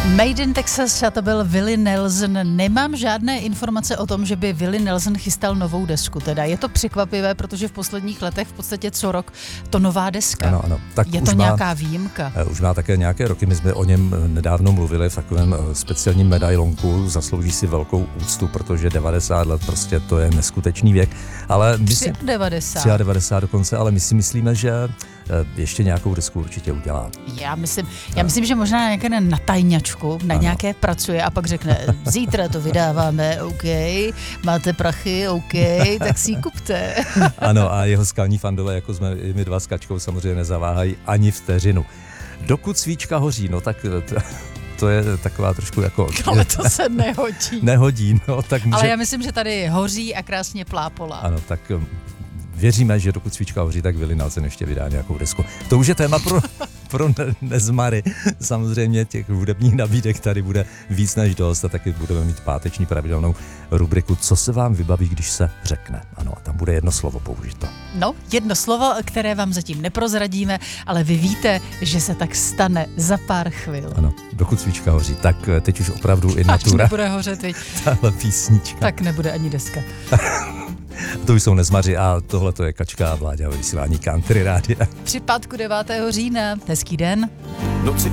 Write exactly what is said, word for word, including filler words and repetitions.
Made in Texas, a to byl Willie Nelson. Nemám žádné informace o tom, že by Willie Nelson chystal novou desku. Teda je to překvapivé, protože v posledních letech v podstatě co rok to nová deska. Ano, ano. Tak je to má, nějaká výjimka. Už má také nějaké roky, my jsme o něm nedávno mluvili v takovém speciálním medailonku, zaslouží si velkou úctu, protože devadesát let prostě to je neskutečný věk. Ale my si, devadesát devadesát dokonce, ale my si myslíme, že ještě nějakou desku určitě udělá. Já myslím, já myslím, že možná nějaké na tajňačku, na ano. nějaké pracuje a pak řekne, zítra to vydáváme, OK, máte prachy, OK, tak si ji kupte. Ano, a jeho skalní fandové, jako jsme i my dva s Kačkou, samozřejmě nezaváhají ani vteřinu. Dokud svíčka hoří, no tak... To, to je taková trošku jako... Ale to se nehodí. Nehodí, no tak může... Ale já myslím, že tady hoří a krásně plápola. Ano, tak... Věříme, že dokud svíčka hoří, tak Willie Nelson ještě vydá nějakou desku. To už je téma pro, pro nezmary. Samozřejmě těch hudebních nabídek tady bude víc než dost a taky budeme mít páteční pravidelnou rubriku Co se vám vybaví, když se řekne. Ano, a tam bude jedno slovo použito. No, jedno slovo, které vám zatím neprozradíme, ale vy víte, že se tak stane za pár chvil. Ano, dokud svíčka hoří, tak teď už opravdu i natura. Až nebude hořet, viď? Tahle písnička. Tak nebude ani deska. To už jsou nezmaři a tohle to je Kačka a Vláďa ve vysílání Country Rádia. Při pátku devátého října. Hezký den. Noci